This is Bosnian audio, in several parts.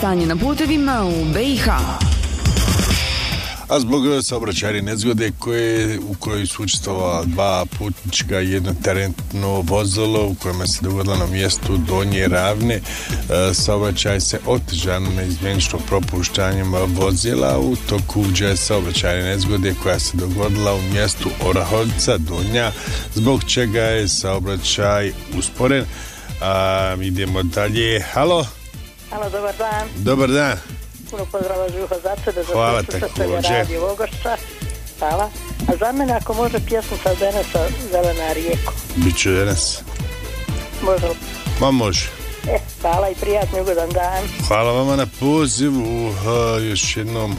stanje na putevima u BiH. A zbog saobraćajne nezgode u kojoj su učestvovala dva putnička i jedno teretno vozilo u kojima se dogodilo na mjestu Donje Ravne, saobraćaj se otežan neizmjenično propuštanjem vozila u toku saobraćajne nezgode koja se dogodila u mjestu Orahovica Donja, zbog čega je saobraćaj usporen. Idemo dalje. Halo, dobar dan. Dobar dan. Puno pozdrava Žuho za sebe, za hvala slušatelje Radio Ogošća. Hvala. A za mene ako može pjesmica Denesa Zelena rijeko. Biće Denes. Može li? Ma može. Hvala i prijatni ugodan dan. Hvala vama na pozivu. Još jednom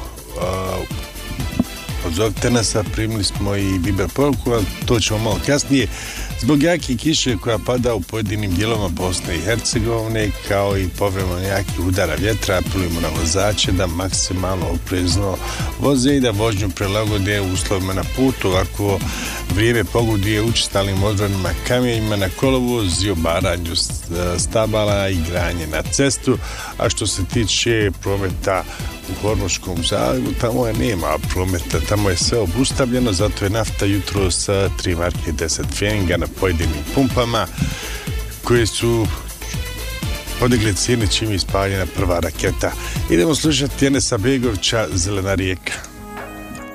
odzovite nas, primili smo i Viber poruku, ali to ćemo malo kasnije. Zbog jake kiše koja pada u pojedinim dijelovima Bosne i Hercegovine, kao i povremeno jakih udara vjetra, apelujemo na vozače da maksimalno oprezno voze i da vožnju prilagode uslovima na putu. Ovako vrijeme pogoduje učestalim odvranima kamenjima na kolovoz i obaranju stabala i granje na cestu. A što se tiče prometa u Hormoškom zalivu, tamo nema prometa, tamo je sve obustavljeno, zato je nafta jutro sa 3 marke 10 pfeninga na pojedinim pumpama koje su podigli cijene čim je ispaljena prva raketa. Idemo slušati Enesa Begovića, Zelena rijeka.